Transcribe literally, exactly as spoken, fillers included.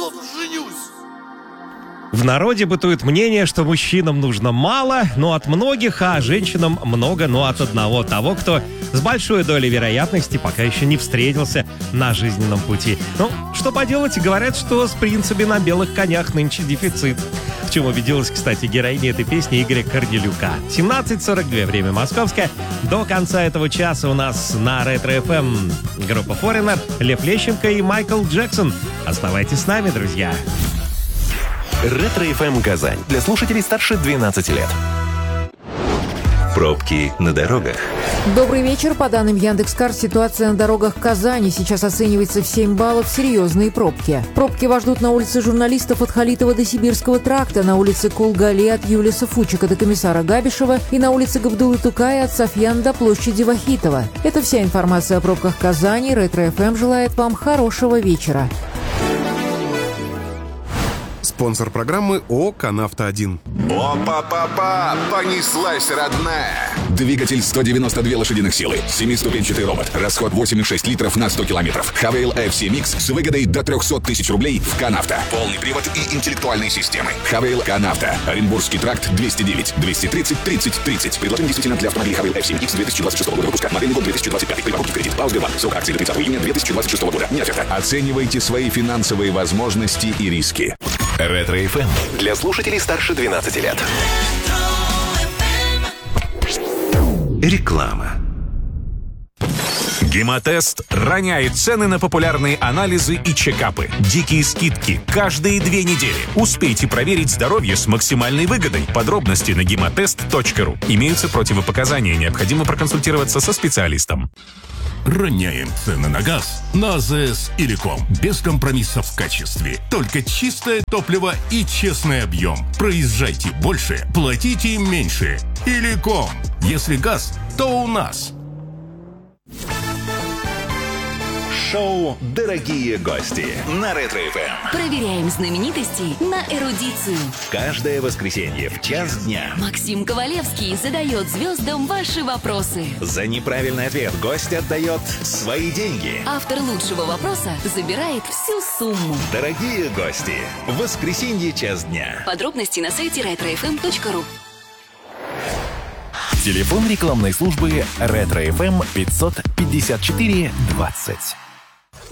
слов женюсь. В народе бытует мнение, что мужчинам нужно мало, но от многих, а женщинам много, но от одного, того, кто с большой долей вероятности пока еще не встретился на жизненном пути. Ну, что поделать, говорят, что с принцами на белых конях нынче дефицит. В чем убедилась, кстати, героиня этой песни Игоря Корнелюка. семнадцать сорок два, время московское. До конца этого часа у нас на Ретро-эф эм группа Foreigner, Лев Лещенко и Майкл Джексон. Оставайтесь с нами, друзья. Ретро-эф эм Казань. Для слушателей старше двенадцати лет. Пробки на дорогах. Добрый вечер. По данным Яндекс.Кар, ситуация на дорогах Казани сейчас оценивается в семь баллов. Серьезные пробки. Пробки вас ждут на улице журналистов от Халитова до Сибирского тракта, на улице Кулгали от Юлиса Фучика до комиссара Габишева и на улице Габдулы Тукая от Софьяна до площади Вахитова. Это вся информация о пробках Казани. Ретро-эф эм желает вам хорошего вечера. Спонсор программы ООО «Канавто один». Опа-па-па! Понеслась, родная! Двигатель сто девяносто две лошадиных силы, семиступенчатый робот, расход восемь и шесть литров на сто километров. Хавейл эф си Mix с выгодой до триста тысяч рублей в «Канавто». Полный привод и интеллектуальные системы. Хавейл «Канавто». Оренбургский тракт двести девять двести тридцать тридцать тридцать. Предложение действительно для автомобилей Хавейл эф си Mix две тысячи двадцать шестого года выпуска. Модельный год две тысячи двадцать пятый. При покупке в кредит. По Сбербанк. Срок акции до тридцатого июня две тысячи двадцать шестого года. Не оферта. Оценивайте свои финансовые возможности и риски. Ретро-эф эм для слушателей старше двенадцати лет. Реклама. Гемотест роняет цены на популярные анализы и чекапы. Дикие скидки каждые две недели. Успейте проверить здоровье с максимальной выгодой. Подробности на гемотест точка ру. Имеются противопоказания. Необходимо проконсультироваться со специалистом. Роняем цены на газ на АЗС Иликом. Без компромиссов в качестве. Только чистое топливо и честный объем. Проезжайте больше, платите меньше. Иликом. Если газ, то у нас. Шоу «Дорогие гости» на Ретро-эф эм. Проверяем знаменитостей на эрудицию. Каждое воскресенье в час дня Максим Ковалевский задает звездам ваши вопросы. за неправильный ответ гость отдает свои деньги. Автор лучшего вопроса забирает всю сумму. Дорогие гости, в воскресенье час дня. Подробности на сайте ретро эф эм точка ру. Телефон рекламной службы Ретро-эф эм пятьсот пятьдесят четыре двадцать.